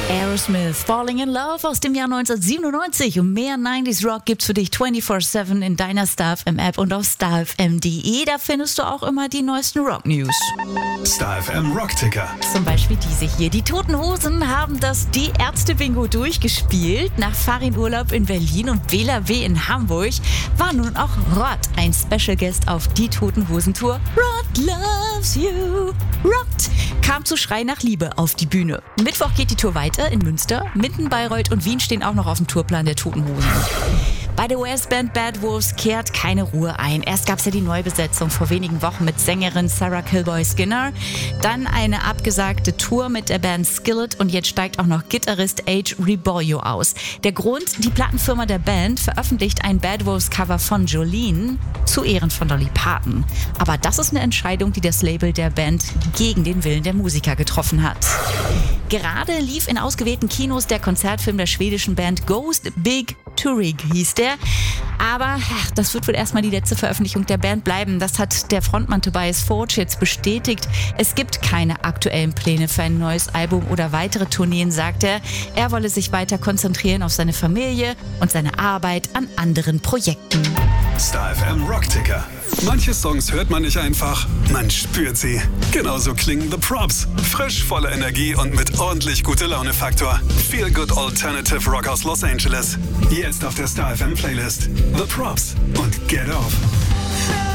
Aerosmith, Falling in Love aus dem Jahr 1997 und mehr 90s Rock gibt's für dich 24/7 in deiner StarFM App und auf starfm.de. Da findest du auch immer die neuesten Rock News. StarFM Rockticker. Zum Beispiel diese hier. Die Toten Hosen haben das Die Ärzte-Bingo durchgespielt. Nach Farin-Urlaub in Berlin und Bela W. in Hamburg war nun auch Rod ein Special Guest auf Die Toten Hosen Tour. Rod loves you. Rod kam zu Schrei nach Liebe auf die Bühne. Mittwoch geht die Tour weiter in Münster. Minden, Bayreuth und Wien stehen auch noch auf dem Tourplan der Toten Hosen. Bei der US-Band Bad Wolves kehrt keine Ruhe ein. Erst gab es ja die Neubesetzung vor wenigen Wochen mit Sängerin Sarah Kilboy Skinner, dann eine abgesagte Tour mit der Band Skillet und jetzt steigt auch noch Gitarrist Age Ribollo aus. Der Grund, die Plattenfirma der Band veröffentlicht ein Bad Wolves Cover von Jolene zu Ehren von Dolly Parton. Aber das ist eine Entscheidung, die das Label der Band gegen den Willen der Musiker getroffen hat. Gerade lief in ausgewählten Kinos der Konzertfilm der schwedischen Band Ghost Big Tourig hieß der. Aber das wird wohl erstmal die letzte Veröffentlichung der Band bleiben. Das hat der Frontmann Tobias Forge jetzt bestätigt. Es gibt keine aktuellen Pläne für ein neues Album oder weitere Tourneen, sagt er. Er wolle sich weiter konzentrieren auf seine Familie und seine Arbeit an anderen Projekten. StarFM Rockticker. Manche Songs hört man nicht einfach, man spürt sie. Genauso klingen The Props. Frisch, voller Energie und mit ordentlich gute Laune-Faktor. Feel Good Alternative Rock aus Los Angeles. Jetzt auf der StarFM Playlist. The Props und Get Off.